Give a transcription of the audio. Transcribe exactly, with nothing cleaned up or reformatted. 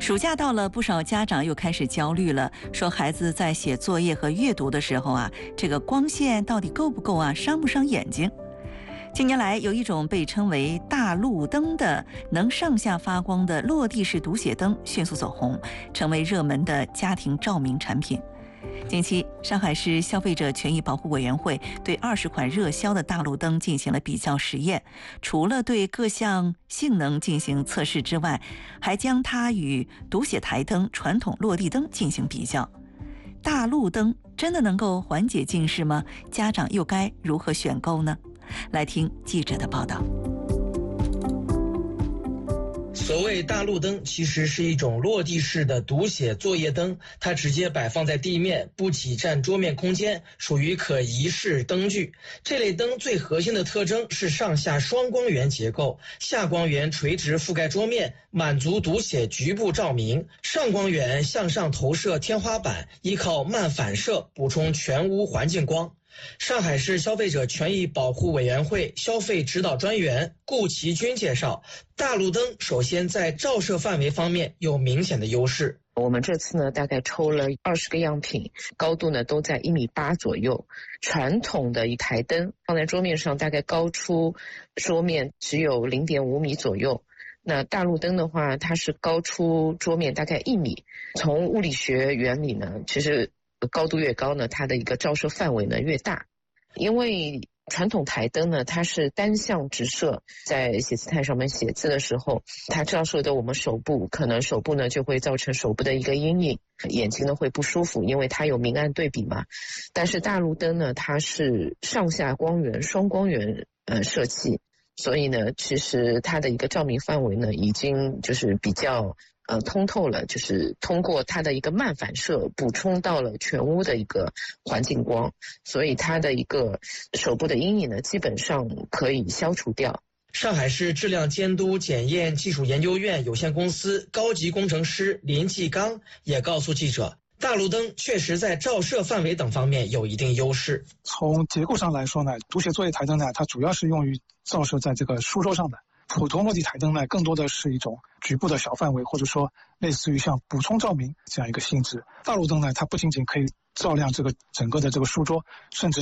暑假到了，不少家长又开始焦虑了，说孩子在写作业和阅读的时候啊，这个光线到底够不够啊，伤不伤眼睛？近年来，有一种被称为大路灯的能上下发光的落地式读写灯迅速走红，成为热门的家庭照明产品。近期，上海市消费者权益保护委员会对二十款热销的大路灯进行了比较实验，除了对各项性能进行测试之外，还将它与读写台灯、传统落地灯进行比较。大路灯真的能够缓解近视吗？家长又该如何选购呢？来听记者的报道。 所谓大路灯其实是一种落地式的读写作业灯，它直接摆放在地面，不挤占桌面空间，属于可移式灯具。这类灯最核心的特征是上下双光源结构，下光源垂直覆盖桌面，满足读写局部照明，上光源向上投射天花板，依靠慢反射补充全屋环境光。上海市消费者权益保护委员会消费指导专员顾其军介绍，大路灯首先在照射范围方面有明显的优势。 我们这次呢，大概抽了二十个样品，高度呢都在一米八左右。传统的一台灯放在桌面上，大概高出桌面只有零点五米左右。那大路灯的话，它是高出桌面大概一米。从物理学原理呢，其实高度越高呢，它的一个照射范围呢越大。因为传统台灯呢，它是单向直射，在写字台上面写字的时候，它照射的我们手部，可能手部呢就会造成手部的一个阴影，眼睛呢会不舒服，因为它有明暗对比嘛。但是大路灯呢，它是上下光源双光源呃设计，所以呢，其实它的一个照明范围呢，已经就是比较呃通透了，就是通过它的一个慢反射补充到了全屋的一个环境光，所以它的一个手部的阴影呢，基本上可以消除掉。 上海市质量监督检验技术研究院有限公司高级工程师林继刚也告诉记者，大路灯确实在照射范围等方面有一定优势。 从结构上来说呢，读写作业台灯呢，它主要是用于照射在这个书桌上的。普通落地台灯呢，更多的是一种局部的小范围，或者说类似于像补充照明这样一个性质。大路灯呢，它不仅仅可以照亮这个整个的这个书桌，甚至